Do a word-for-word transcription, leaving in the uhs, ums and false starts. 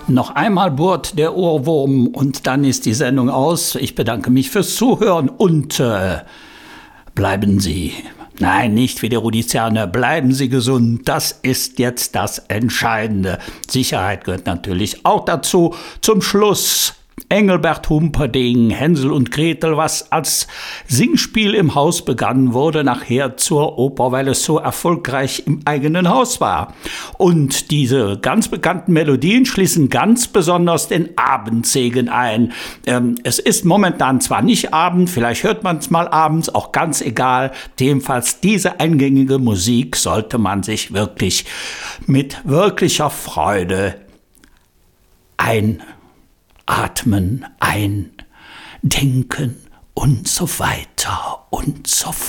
Noch einmal bohrt der Ohrwurm und dann ist die Sendung aus. Ich bedanke mich fürs Zuhören und äh, bleiben Sie, nein, nicht wie der Rudi Zerne, bleiben Sie gesund. Das ist jetzt das Entscheidende. Sicherheit gehört natürlich auch dazu. Zum Schluss Engelbert Humperdinck, Hänsel und Gretel, was als Singspiel im Haus begann, wurde nachher zur Oper, weil es so erfolgreich im eigenen Haus war. Und diese ganz bekannten Melodien schließen ganz besonders den Abendsegen ein. Ähm, es ist momentan zwar nicht Abend, vielleicht hört man es mal abends, auch ganz egal. Jedenfalls diese eingängige Musik sollte man sich wirklich mit wirklicher Freude ein Atmen, eindenken und so weiter und so fort.